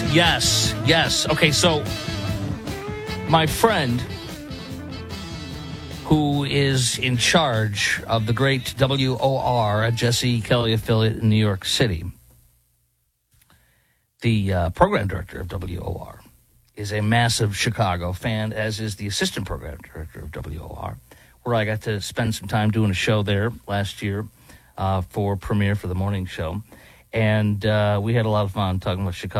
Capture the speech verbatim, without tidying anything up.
Yes, yes. Okay, so my friend who is in charge of the great W O R, a Jesse Kelly affiliate in New York City, the uh, program director of W O R, is a massive Chicago fan, as is the assistant program director of W O R, where I got to spend some time doing a show there last year uh, for premiere for the morning show. And uh, we had a lot of fun talking about Chicago.